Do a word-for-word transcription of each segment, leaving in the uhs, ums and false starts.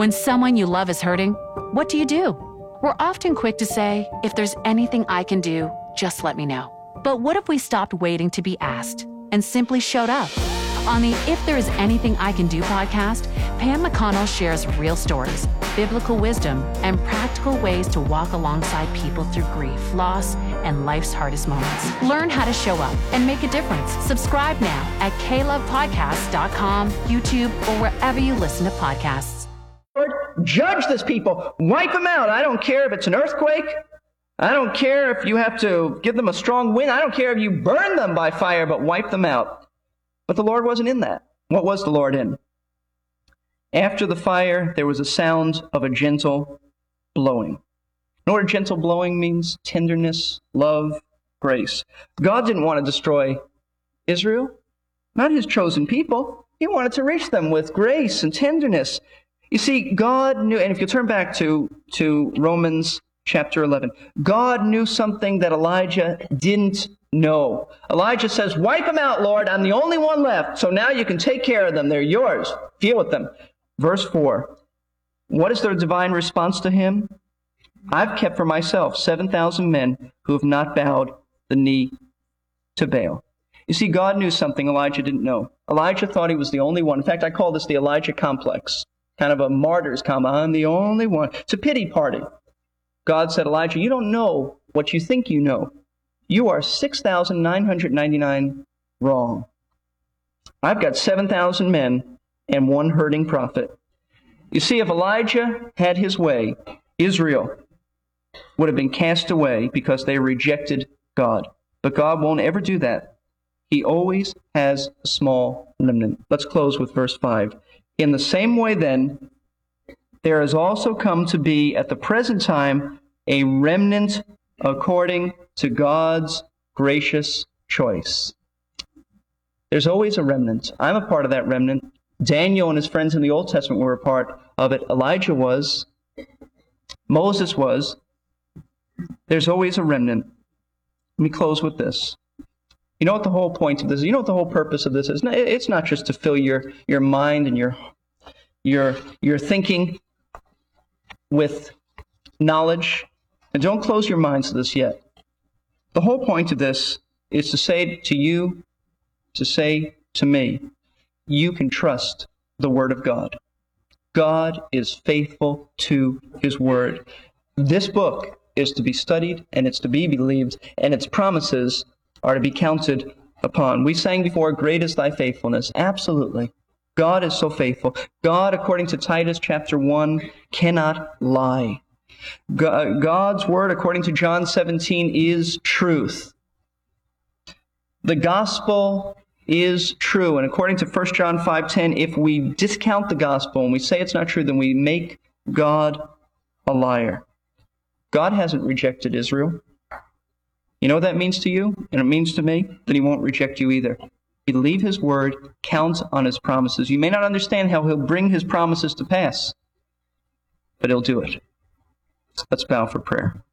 When someone you love is hurting, what do you do? We're often quick to say, if there's anything I can do, just let me know. But what if we stopped waiting to be asked and simply showed up? On the If There Is Anything I Can Do podcast, Pam McConnell shares real stories, biblical wisdom, and practical ways to walk alongside people through grief, loss, and life's hardest moments. Learn how to show up and make a difference. Subscribe now at k love podcast dot com, YouTube, or wherever you listen to podcasts. Lord, judge this people. Wipe them out. I don't care if it's an earthquake. I don't care if you have to give them a strong wind. I don't care if you burn them by fire, but wipe them out. But the Lord wasn't in that. What was the Lord in? After the fire, there was a sound of a gentle blowing. You know what a gentle blowing means? Tenderness, love, grace. God didn't want to destroy Israel, not his chosen people. He wanted to reach them with grace and tenderness. You see, God knew, and if you turn back to, to Romans chapter eleven, God knew something that Elijah didn't know. Elijah says, wipe them out, Lord. I'm the only one left. So now you can take care of them. They're yours. Deal with them. Verse four. What is their divine response to him? I've kept for myself seven thousand men who have not bowed the knee to Baal. You see, God knew something Elijah didn't know. Elijah thought he was the only one. In fact, I call this the Elijah complex. Kind of a martyr's complex. I'm the only one. It's a pity party. God said, Elijah, you don't know what you think you know. You are six thousand nine hundred ninety-nine wrong. I've got seven thousand men and one hurting prophet. You see, if Elijah had his way, Israel would have been cast away because they rejected God. But God won't ever do that. He always has a small remnant. Let's close with verse five. In the same way, then, there has also come to be at the present time a remnant according to God's gracious choice. There's always a remnant. I'm a part of that remnant. Daniel and his friends in the Old Testament were a part of it. Elijah was. Moses was. There's always a remnant. Let me close with this. You know what the whole point of this is? You know what the whole purpose of this is? It's not just to fill your, your mind and your, your, your thinking with knowledge. And don't close your minds to this yet. The whole point of this is to say to you, to say to me, you can trust the Word of God. God is faithful to His Word. This book is to be studied, and it's to be believed, and its promises are to be counted upon. We sang before, great is thy faithfulness. Absolutely. God is so faithful. God, according to Titus chapter one, cannot lie. God's word, according to John seventeen, is truth. The gospel is true. And according to First John five ten, if we discount the gospel and we say it's not true, then we make God a liar. God hasn't rejected Israel. You know what that means to you? And it means to me that He won't reject you either. Believe His word, count on His promises. You may not understand how He'll bring His promises to pass, but He'll do it. Let's bow for prayer.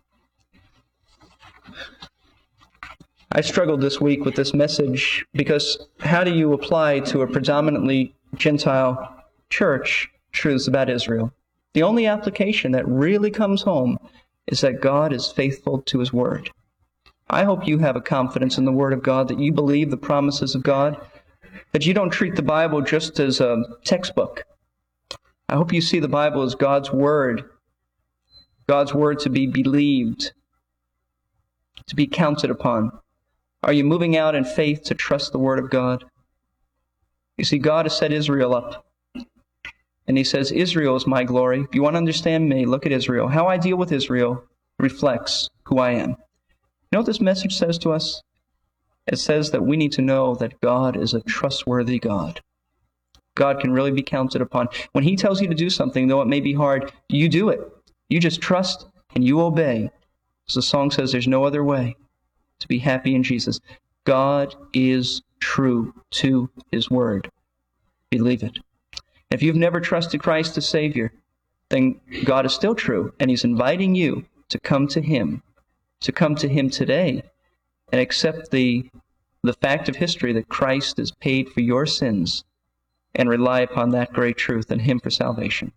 I struggled this week with this message because how do you apply to a predominantly Gentile church truths about Israel? The only application that really comes home is that God is faithful to His word. I hope you have a confidence in the Word of God, that you believe the promises of God, that you don't treat the Bible just as a textbook. I hope you see the Bible as God's Word, God's Word to be believed, to be counted upon. Are you moving out in faith to trust the Word of God? You see, God has set Israel up, and He says, Israel is my glory. If you want to understand me, look at Israel. How I deal with Israel reflects who I am. You know what this message says to us? It says that we need to know that God is a trustworthy God. God can really be counted upon. When He tells you to do something, though it may be hard, you do it. You just trust and you obey. As the song says, there's no other way to be happy in Jesus. God is true to His word. Believe it. If you've never trusted Christ as Savior, then God is still true, and He's inviting you to come to Him. To come to Him today and accept the, the fact of history that Christ has paid for your sins and rely upon that great truth and Him for salvation.